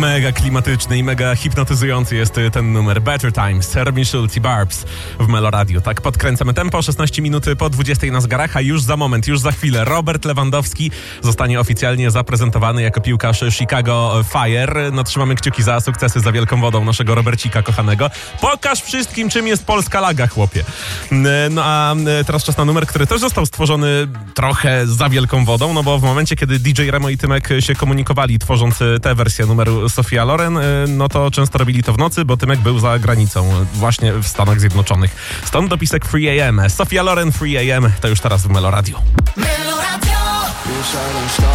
Mega klimatyczny i mega hipnotyzujący jest ten numer. Better Times, Robin Schulz i Barbs w Melo Radio. Tak podkręcamy tempo, 16 minuty po 20 na zegarach, a już za moment, już za chwilę Robert Lewandowski zostanie oficjalnie zaprezentowany jako piłkarz Chicago Fire. No, trzymamy kciuki za sukcesy, za wielką wodą naszego Robercika kochanego. Pokaż wszystkim, czym jest polska laga, chłopie. No a teraz czas na numer, który też został stworzony trochę za wielką wodą, no bo w momencie, kiedy DJ Remo i Tymek się komunikowali, tworząc tę wersję numeru Sophia Loren, no to często robili to w nocy, bo Tymek był za granicą, właśnie w Stanach Zjednoczonych. Stąd dopisek 3 AM. Sophia Loren 3 AM to już teraz w Melo Radio.